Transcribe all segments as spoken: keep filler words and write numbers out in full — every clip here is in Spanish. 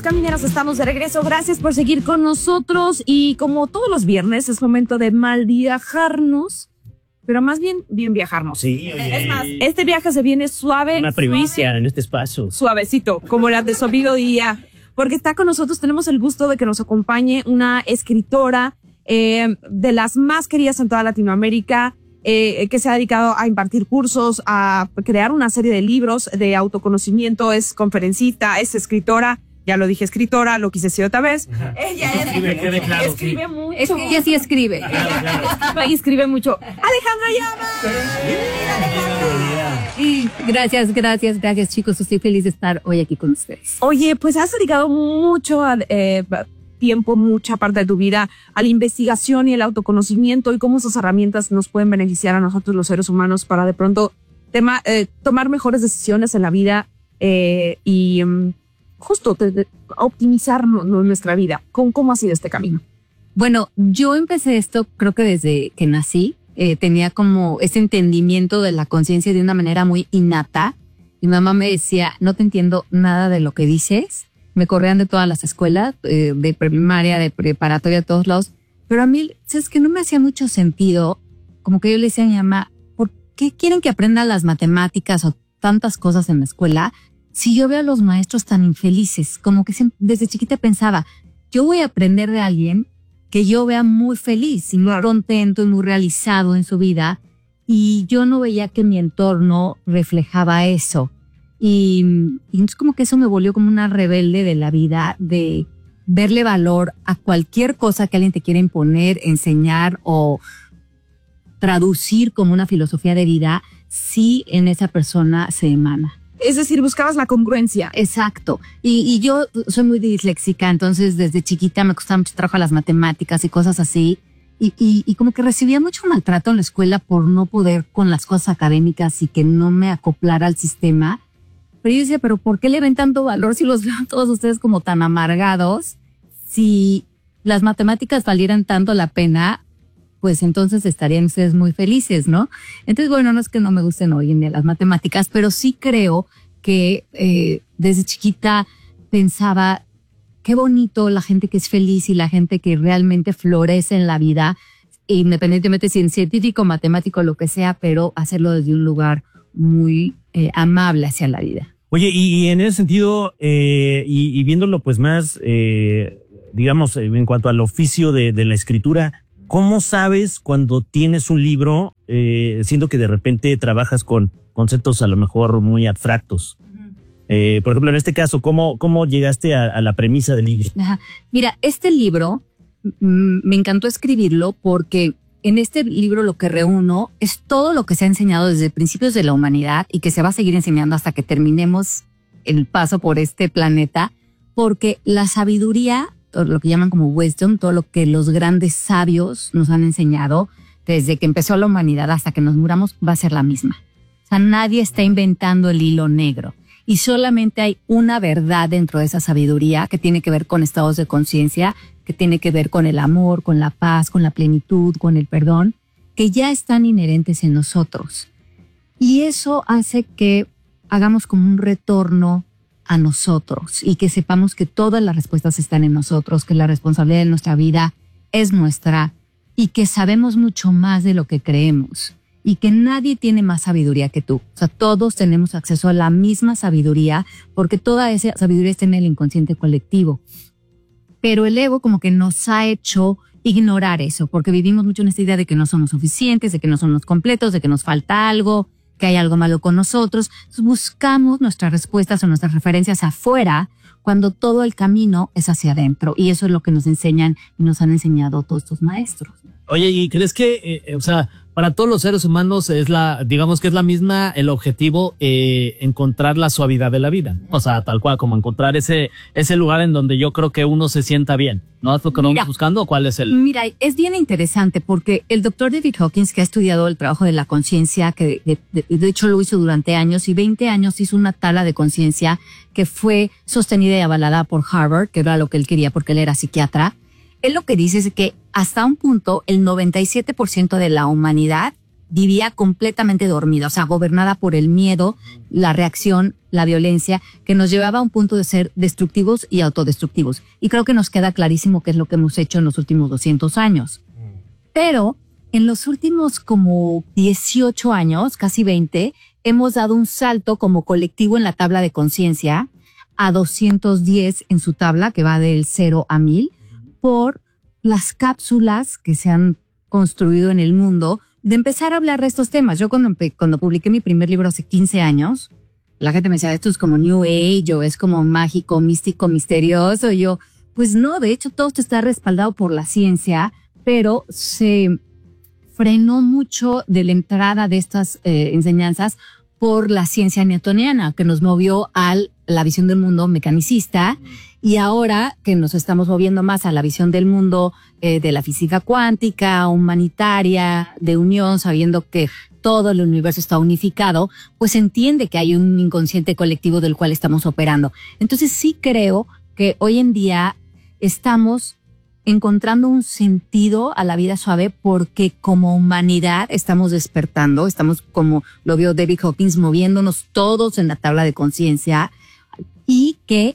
Camineros, estamos de regreso. Gracias por seguir con nosotros. Y como todos los viernes, es momento de mal viajarnos, pero más bien, bien viajarnos. Sí, oye. Es más, este viaje se viene suave. Una primicia suave, en este espacio. Suavecito, como la de Sobido Día. Porque está con nosotros, tenemos el gusto de que nos acompañe una escritora eh, de las más queridas en toda Latinoamérica, eh, que se ha dedicado a impartir cursos, a crear una serie de libros de autoconocimiento, es conferencista, es escritora. Ya lo dije, escritora, lo quise decir otra vez. Ajá. Ella es, escribe, quede claro, escribe sí. mucho. Es que ella sí escribe. Claro, claro. Y escribe mucho. Alejandra Llama. Y gracias, gracias, gracias, chicos. Estoy feliz de estar hoy aquí con ustedes. Oye, pues has dedicado mucho eh, tiempo, mucha parte de tu vida a la investigación y el autoconocimiento y cómo esas herramientas nos pueden beneficiar a nosotros los seres humanos para de pronto tema, eh, tomar mejores decisiones en la vida eh, y um, justo te, te, optimizar no, no, nuestra vida. ¿Cómo, ¿Cómo ha sido este camino? Bueno, yo empecé esto creo que desde que nací. Eh, tenía como ese entendimiento de la conciencia de una manera muy innata. Mi mamá me decía, no te entiendo nada de lo que dices. Me corrían de todas las escuelas, eh, de primaria, de preparatoria, de todos lados. Pero a mí, es que no me hacía mucho sentido. Como que yo le decía a mi mamá, ¿por qué quieren que aprenda las matemáticas o tantas cosas en la escuela? Si yo veo a los maestros tan infelices, como que desde chiquita pensaba, yo voy a aprender de alguien que yo vea muy feliz y muy contento y muy realizado en su vida, y yo no veía que mi entorno reflejaba eso. Y, y entonces como que eso me volvió como una rebelde de la vida, de verle valor a cualquier cosa que alguien te quiera imponer, enseñar o traducir como una filosofía de vida, si en esa persona se emana. Es decir, buscabas la congruencia. Exacto. Y, y yo soy muy disléxica, entonces desde chiquita me costaba mucho trabajo las matemáticas y cosas así. Y, y, y como que recibía mucho maltrato en la escuela por no poder con las cosas académicas y que no me acoplara al sistema. Pero yo decía, ¿pero por qué le ven tanto valor si los veo a todos ustedes como tan amargados? Si las matemáticas valieran tanto la pena, pues entonces estarían ustedes muy felices, ¿no? Entonces, bueno, no es que no me gusten hoy en día las matemáticas, pero sí creo que eh, desde chiquita pensaba, qué bonito la gente que es feliz y la gente que realmente florece en la vida, independientemente si es científico, matemático, lo que sea, pero hacerlo desde un lugar muy eh, amable hacia la vida. Oye, y, y en ese sentido, eh, y, y viéndolo pues más, eh, digamos, en cuanto al oficio de, de la escritura, ¿cómo sabes cuando tienes un libro, eh, siendo que de repente trabajas con conceptos a lo mejor muy abstractos? Uh-huh. Eh, por ejemplo, en este caso, ¿cómo, cómo llegaste a, a la premisa del libro? Ajá. Mira, este libro mm, me encantó escribirlo porque en este libro lo que reúno es todo lo que se ha enseñado desde principios de la humanidad y que se va a seguir enseñando hasta que terminemos el paso por este planeta, porque la sabiduría, todo lo que llaman como wisdom, todo lo que los grandes sabios nos han enseñado desde que empezó la humanidad hasta que nos muramos, va a ser la misma. O sea, nadie está inventando el hilo negro y solamente hay una verdad dentro de esa sabiduría que tiene que ver con estados de conciencia, que tiene que ver con el amor, con la paz, con la plenitud, con el perdón, que ya están inherentes en nosotros. Y eso hace que hagamos como un retorno a nosotros y que sepamos que todas las respuestas están en nosotros, que la responsabilidad de nuestra vida es nuestra y que sabemos mucho más de lo que creemos y que nadie tiene más sabiduría que tú. O sea, todos tenemos acceso a la misma sabiduría porque toda esa sabiduría está en el inconsciente colectivo. Pero el ego como que nos ha hecho ignorar eso porque vivimos mucho en esta idea de que no somos suficientes, de que no somos completos, de que nos falta algo, que hay algo malo con nosotros. Entonces buscamos nuestras respuestas o nuestras referencias afuera cuando todo el camino es hacia adentro. Y eso es lo que nos enseñan y nos han enseñado todos estos maestros. Oye, ¿y crees que, eh, o sea, para todos los seres humanos es la, digamos que es la misma, el objetivo, eh, encontrar la suavidad de la vida? O sea, tal cual, como encontrar ese, ese lugar en donde yo creo que uno se sienta bien. ¿No es lo que vamos buscando o cuál es el? Mira, es bien interesante porque el doctor David Hawkins, que ha estudiado el trabajo de la conciencia, que de, de, de hecho lo hizo durante años y veinte años hizo una tabla de conciencia que fue sostenida y avalada por Harvard, que era lo que él quería porque él era psiquiatra. Él lo que dice es que hasta un punto el noventa y siete por ciento de la humanidad vivía completamente dormida, o sea, gobernada por el miedo, la reacción, la violencia, que nos llevaba a un punto de ser destructivos y autodestructivos. Y creo que nos queda clarísimo qué es lo que hemos hecho en los últimos doscientos años. Pero en los últimos como dieciocho años, casi veinte, hemos dado un salto como colectivo en la tabla de conciencia a doscientos diez en su tabla, que va del cero a mil, por las cápsulas que se han construido en el mundo de empezar a hablar de estos temas. Yo cuando, cuando publiqué mi primer libro hace quince años, la gente me decía, esto es como New Age, o es como mágico, místico, misterioso. Y yo, pues no, de hecho todo esto está respaldado por la ciencia, pero se frenó mucho de la entrada de estas eh, enseñanzas por la ciencia newtoniana, que nos movió a la visión del mundo mecanicista, y ahora que nos estamos moviendo más a la visión del mundo eh, de la física cuántica, humanitaria, de unión, sabiendo que todo el universo está unificado, pues entiende que hay un inconsciente colectivo del cual estamos operando. Entonces sí creo que hoy en día estamos encontrando un sentido a la vida suave porque como humanidad estamos despertando, estamos, como lo vio David Hawkins, moviéndonos todos en la tabla de conciencia, y que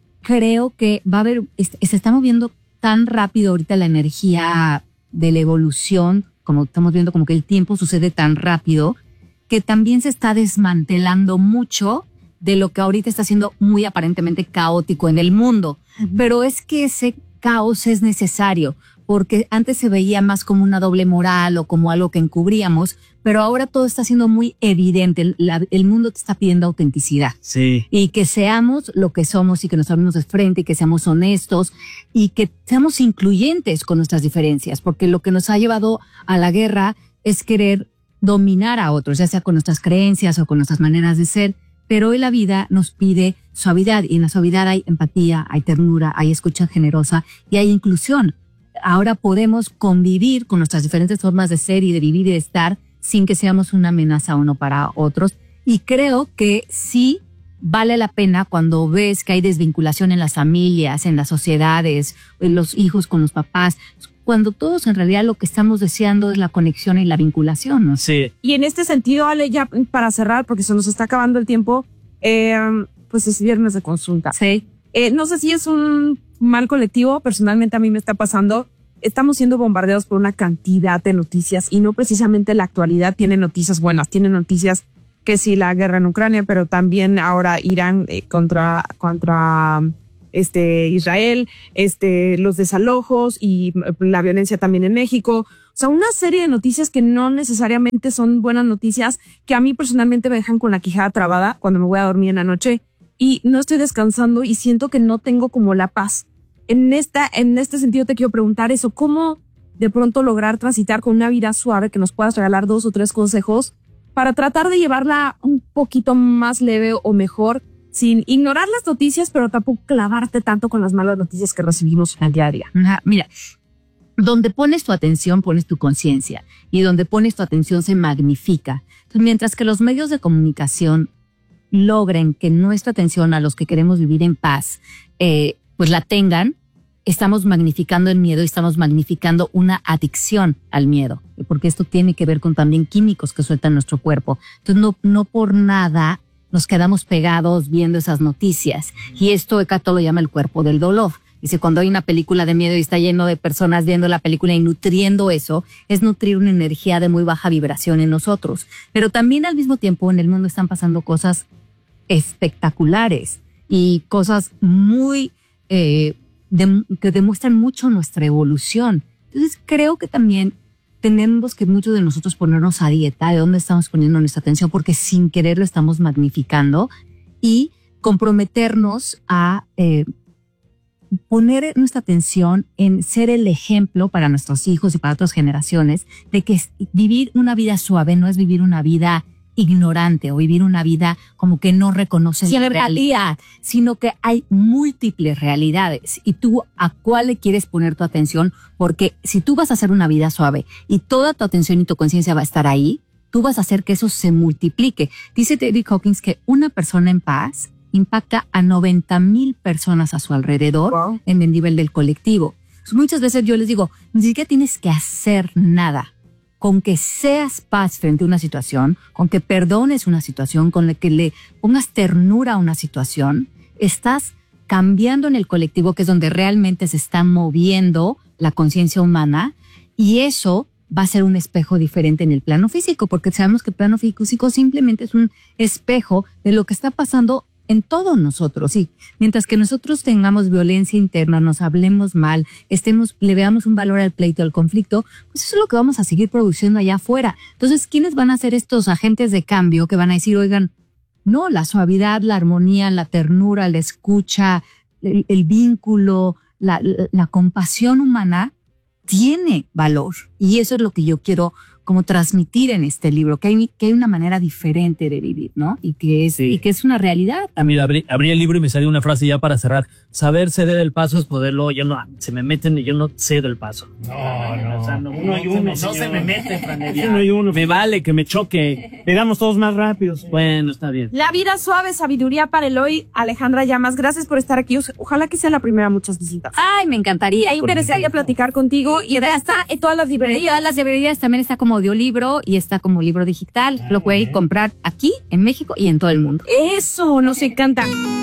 creo que va a haber, se está moviendo tan rápido ahorita la energía de la evolución, como estamos viendo como que el tiempo sucede tan rápido, que también se está desmantelando mucho de lo que ahorita está siendo muy aparentemente caótico en el mundo. Uh-huh. Pero es que ese caos es necesario, porque antes se veía más como una doble moral o como algo que encubríamos, pero ahora todo está siendo muy evidente. El, la, el mundo te está pidiendo autenticidad. Sí. Y que seamos lo que somos y que nos hablemos de frente y que seamos honestos y que seamos incluyentes con nuestras diferencias, porque lo que nos ha llevado a la guerra es querer dominar a otros, ya sea con nuestras creencias o con nuestras maneras de ser. Pero hoy la vida nos pide suavidad, y en la suavidad hay empatía, hay ternura, hay escucha generosa y hay inclusión. Ahora podemos convivir con nuestras diferentes formas de ser y de vivir y de estar sin que seamos una amenaza uno para otros. Y creo que sí vale la pena cuando ves que hay desvinculación en las familias, en las sociedades, en los hijos con los papás, cuando todos en realidad lo que estamos deseando es la conexión y la vinculación, ¿no? Sí. Y en este sentido, Ale, ya para cerrar, porque se nos está acabando el tiempo, eh, pues es viernes de consulta. Sí. Eh, no sé si es un mal colectivo, personalmente a mí me está pasando. Estamos siendo bombardeados por una cantidad de noticias y no precisamente la actualidad tiene noticias buenas, tiene noticias que sí, la guerra en Ucrania, pero también ahora Irán eh, contra, contra este Israel, este los desalojos y la violencia también en México. O sea, una serie de noticias que no necesariamente son buenas noticias, que a mí personalmente me dejan con la quijada trabada cuando me voy a dormir en la noche y no estoy descansando y siento que no tengo como la paz. En esta, en este sentido te quiero preguntar eso, ¿cómo de pronto lograr transitar con una vida suave, que nos puedas regalar dos o tres consejos para tratar de llevarla un poquito más leve o mejor, sin ignorar las noticias, pero tampoco clavarte tanto con las malas noticias que recibimos en el día a día? Ajá, mira, donde pones tu atención, pones tu conciencia, y donde pones tu atención se magnifica. Entonces, mientras que los medios de comunicación logren que nuestra atención a los que queremos vivir en paz, eh, pues la tengan, estamos magnificando el miedo y estamos magnificando una adicción al miedo, porque esto tiene que ver con también químicos que suelta nuestro cuerpo. Entonces, no, no por nada nos quedamos pegados viendo esas noticias. Y esto Eckhart Tolle lo llama el cuerpo del dolor. Dice, cuando hay una película de miedo y está lleno de personas viendo la película y nutriendo eso, es nutrir una energía de muy baja vibración en nosotros. Pero también al mismo tiempo en el mundo están pasando cosas espectaculares y cosas muy eh, de, que demuestran mucho nuestra evolución. Entonces creo que también tenemos que muchos de nosotros ponernos a dieta de dónde estamos poniendo nuestra atención, porque sin querer lo estamos magnificando, y comprometernos a eh, poner nuestra atención en ser el ejemplo para nuestros hijos y para otras generaciones de que vivir una vida suave no es vivir una vida ignorante o vivir una vida como que no reconoces la realidad, sino que hay múltiples realidades y tú a cuál le quieres poner tu atención, porque si tú vas a hacer una vida suave y toda tu atención y tu conciencia va a estar ahí, tú vas a hacer que eso se multiplique. Dice David Hawkins que una persona en paz impacta a noventa mil personas a su alrededor. Wow. En el nivel del colectivo. Muchas veces yo les digo, ni siquiera tienes que hacer nada. con que seas paz frente a una situación, con que perdones una situación, con que le pongas ternura a una situación, estás cambiando en el colectivo, que es donde realmente se está moviendo la conciencia humana, y eso va a ser un espejo diferente en el plano físico, porque sabemos que el plano físico simplemente es un espejo de lo que está pasando en todos nosotros. Y mientras que nosotros tengamos violencia interna, nos hablemos mal, estemos, le veamos un valor al pleito, al conflicto, pues eso es lo que vamos a seguir produciendo allá afuera. Entonces, ¿quiénes van a ser estos agentes de cambio que van a decir, oigan, no, la suavidad, la armonía, la ternura, la escucha, el, el vínculo, la, la, la compasión humana tiene valor? Y eso es lo que yo quiero como transmitir en este libro, que hay, que hay una manera diferente de vivir, ¿no? Y que es, sí. y que es una realidad. A mí abrí, abrí el libro y me salió una frase ya para cerrar. Saber ceder el paso es poderlo, yo no, se me meten y yo no cedo el paso. No, no. O sea, no, uno y no, uno, se, no se me mete, Franelia. Uno y uno. Me vale que me choque. Pegamos todos más rápidos. Bueno, está bien. La vida suave, sabiduría para el hoy. Alejandra Llamas, gracias por estar aquí. Ojalá que sea la primera de muchas visitas. Ay, me encantaría. Me interesaría platicar contigo y ya está en todas las librerías. En todas las librerías también está como audiolibro y está como libro digital. Lo puede comprar aquí, en México y en todo el mundo. Eso, nos encanta.